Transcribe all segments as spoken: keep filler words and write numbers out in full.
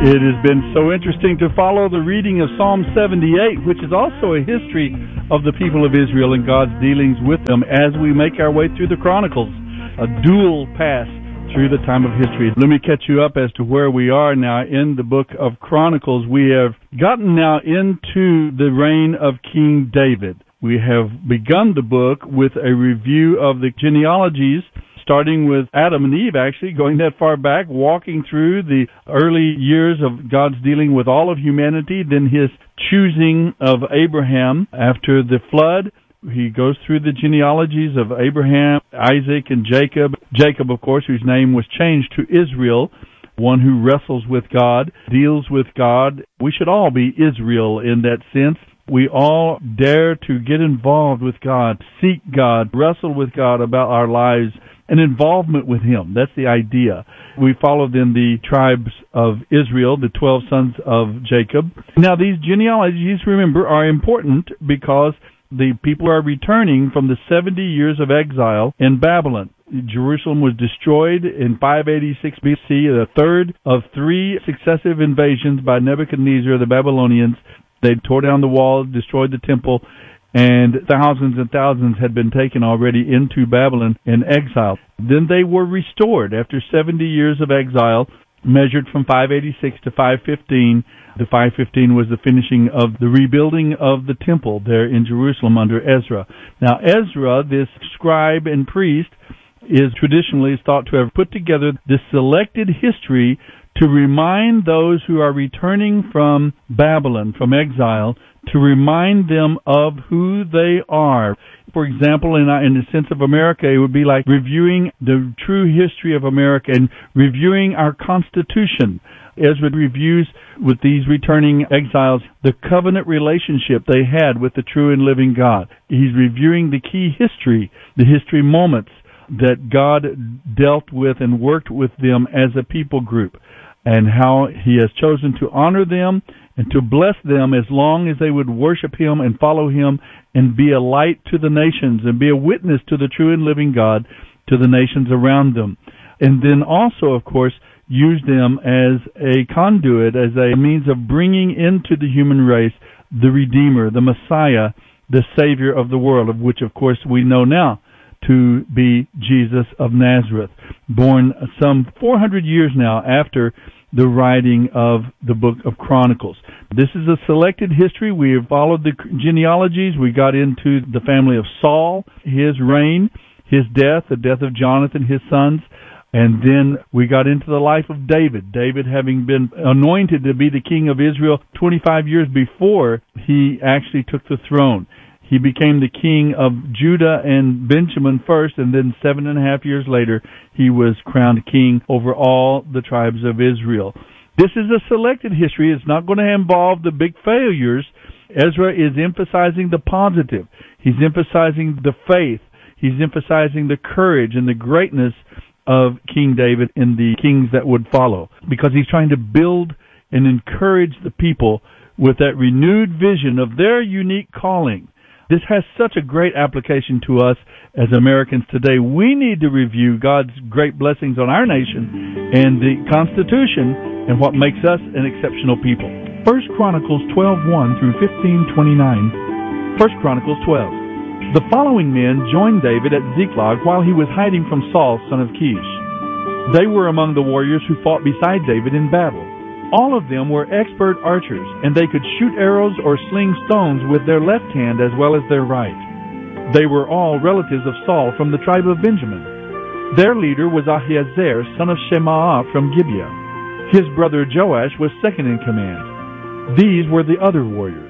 It has been so interesting to follow the reading of Psalm seventy-eight, which is also a history of the people of Israel and God's dealings with them as we make our way through the Chronicles, a dual pass through the time of history. Let me catch you up as to where we are now in the book of Chronicles. We have gotten now into the reign of King David. We have begun the book with a review of the genealogies, starting with Adam and Eve, actually, going that far back, walking through the early years of God's dealing with all of humanity, then his choosing of Abraham after the flood. He goes through the genealogies of Abraham, Isaac, and Jacob. Jacob, of course, whose name was changed to Israel, one who wrestles with God, deals with God. We should all be Israel in that sense. We all dare to get involved with God, seek God, wrestle with God about our lives, an involvement with Him. That's the idea. We followed in the tribes of Israel, the twelve sons of Jacob. Now, these genealogies, remember, are important because the people are returning from the seventy years of exile in Babylon. Jerusalem was destroyed in five eighty-six B C, the third of three successive invasions by Nebuchadnezzar, the Babylonians. They tore down the wall, destroyed the temple, and thousands and thousands had been taken already into Babylon in exile. Then they were restored after seventy years of exile, measured from five eighty-six to five fifteen. The five fifteen was the finishing of the rebuilding of the temple there in Jerusalem under Ezra. Now, Ezra, this scribe and priest, is traditionally thought to have put together this selected history to remind those who are returning from Babylon, from exile, to remind them of who they are. For example, in, in the sense of America, it would be like reviewing the true history of America and reviewing our Constitution. Ezra reviews with these returning exiles the covenant relationship they had with the true and living God. He's reviewing the key history, the history moments that God dealt with and worked with them as a people group, and how He has chosen to honor them and to bless them as long as they would worship Him and follow Him and be a light to the nations and be a witness to the true and living God to the nations around them. And then also, of course, use them as a conduit, as a means of bringing into the human race the Redeemer, the Messiah, the Savior of the world, of which, of course, we know now to be Jesus of Nazareth, born some four hundred years now after the writing of the book of Chronicles. This is a selected history. We have followed the genealogies. We got into the family of Saul, his reign, his death, the death of Jonathan, his sons, and then we got into the life of David. David having been anointed to be the king of Israel twenty-five years before he actually took the throne. He became the king of Judah and Benjamin first, and then seven and a half years later, he was crowned king over all the tribes of Israel. This is a selected history. It's not going to involve the big failures. Ezra is emphasizing the positive. He's emphasizing the faith. He's emphasizing the courage and the greatness of King David and the kings that would follow, because he's trying to build and encourage the people with that renewed vision of their unique calling. This has such a great application to us as Americans today. We need to review God's great blessings on our nation and the Constitution and what makes us an exceptional people. First Chronicles twelve one through fifteen twenty-nine. First Chronicles twelve. The following men joined David at Ziklag while he was hiding from Saul, son of Kish. They were among the warriors who fought beside David in battle. All of them were expert archers, and they could shoot arrows or sling stones with their left hand as well as their right. They were all relatives of Saul from the tribe of Benjamin. Their leader was Ahiezer, son of Shemaah from Gibeah. His brother Joash was second in command. These were the other warriors: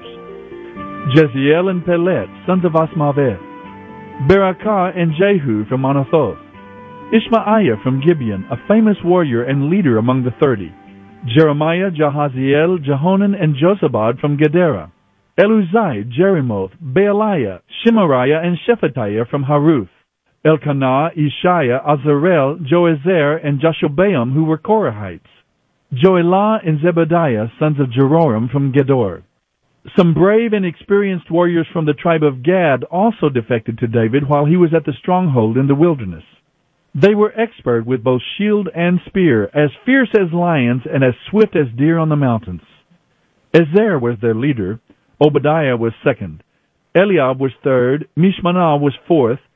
Jeziel and Pelet, sons of Asmaveth; Berakah and Jehu from Anathoth; Ishmaiah from Gibeon, a famous warrior and leader among the thirty; Jeremiah, Jahaziel, Jehonan, and Josabad from Gedera; Eluzai, Jerimoth, Bealiah, Shemariah, and Shephatiah from Haruth; Elkanah, Ishiah, Azarel, Joezer, and Jashobeam, who were Korahites; Joelah and Zebediah, sons of Jeroram from Gedor. Some brave and experienced warriors from the tribe of Gad also defected to David while he was at the stronghold in the wilderness. They were expert with both shield and spear, as fierce as lions and as swift as deer on the mountains. Ezer was their leader. Obadiah was second. Eliab was third. Mishmanah was fourth.